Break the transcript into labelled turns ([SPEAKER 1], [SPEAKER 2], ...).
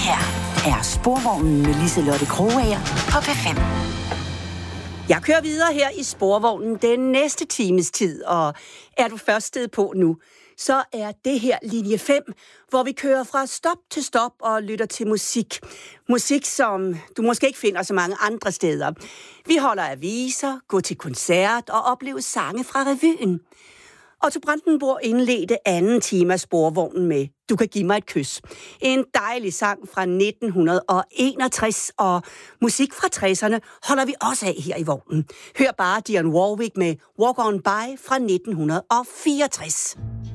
[SPEAKER 1] her er Sporvognen med Liselotte Krogager på P5.
[SPEAKER 2] Jeg kører videre her i Sporvognen den næste times tid, og er du først sted på nu, så er det her linje 5, hvor vi kører fra stop til stop og lytter til musik. Musik, som du måske ikke finder så mange andre steder. Vi holder aviser, går til koncert og oplever sange fra revyen. Otto Brandenburg indledte anden time af Sporvognen med Du kan give mig et kys. En dejlig sang fra 1961, og musik fra 60'erne holder vi også af her i vognen. Hør bare Dionne Warwick med Walk On By fra 1964.